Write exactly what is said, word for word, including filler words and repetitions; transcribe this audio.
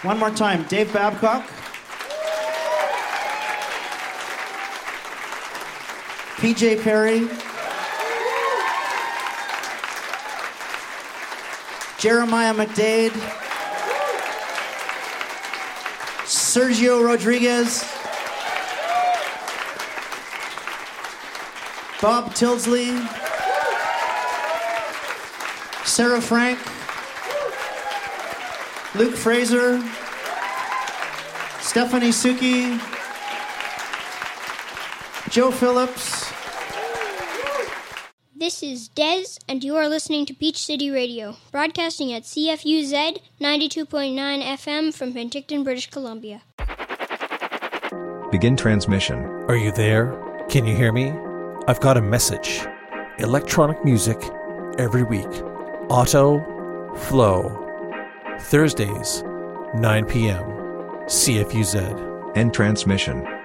One more time. Dave Babcock. P J Perry. Jeremiah McDade. Sergio Rodriguez. Bob Tilsley. Sarah Frank. Luke Fraser. Stephanie Suki. Joe Phillips. This is Dez, and you are listening to Peach City Radio, broadcasting at C F U Z ninety-two point nine F M from Penticton, British Columbia. Begin transmission. Are you there? Can you hear me? I've got a message. Electronic music every week. Auto Flow. Thursdays, nine p.m. C F U Z. End transmission.